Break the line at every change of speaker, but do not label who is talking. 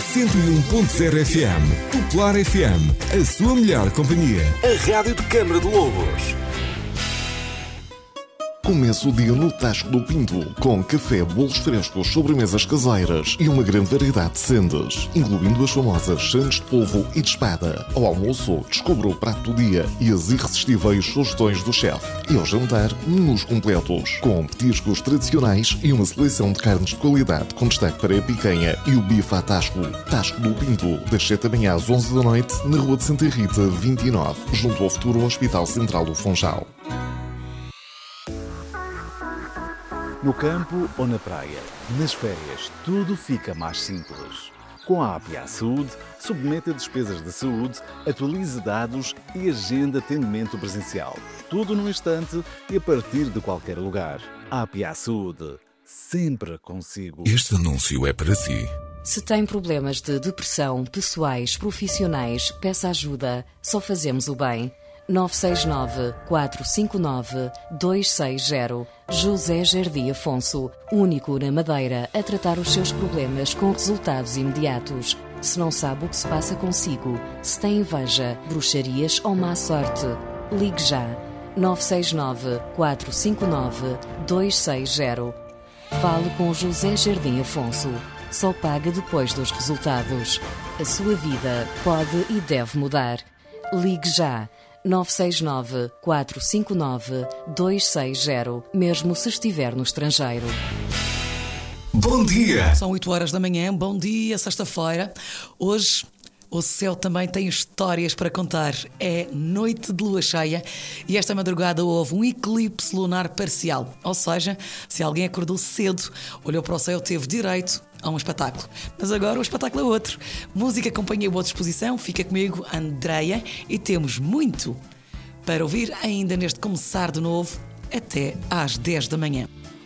101.0 FM. Popular FM, a sua melhor companhia. A rádio de Câmara de Lobos.
Começa o dia no Tasco do Pinto, com café, bolos frescos, sobremesas caseiras e uma grande variedade de sendas, incluindo as famosas sandes de polvo e de espada. Ao almoço, descubra o prato do dia e as irresistíveis sugestões do chefe. E ao jantar, menus completos, com petiscos tradicionais e uma seleção de carnes de qualidade, com destaque para a picanha e o bife à Tasco. Tasco do Pinto, das 7 da manhã às 11 da noite, na Rua de Santa Rita, 29, junto ao futuro Hospital Central do Funchal.
No campo ou na praia, nas férias, tudo fica mais simples. Com a APA Saúde, submeta despesas de saúde, atualize dados e agenda atendimento presencial. Tudo num instante e a partir de qualquer lugar. APA Saúde, sempre consigo.
Este anúncio é para si.
Se tem problemas de depressão, pessoais, profissionais, peça ajuda. Só fazemos o bem. 969-459-260. José Jardim Afonso, único na Madeira a tratar os seus problemas com resultados imediatos. Se não sabe o que se passa consigo, se tem inveja, bruxarias ou má sorte, ligue já. 969-459-260. Fale com José Jardim Afonso. Só paga depois dos resultados. A sua vida pode e deve mudar. Ligue já. 969-459-260, mesmo se estiver no estrangeiro.
Bom dia!
São 8 horas da manhã, bom dia, sexta-feira. Hoje o céu também tem histórias para contar. É noite de lua cheia e esta madrugada houve um eclipse lunar parcial. Ou seja, se alguém acordou cedo, olhou para o céu, teve direito a um espetáculo. Mas agora o espetáculo é outro. Música, companhia e boa disposição. Fica comigo, Andreia, e temos muito para ouvir ainda neste começar de novo até às 10 da manhã.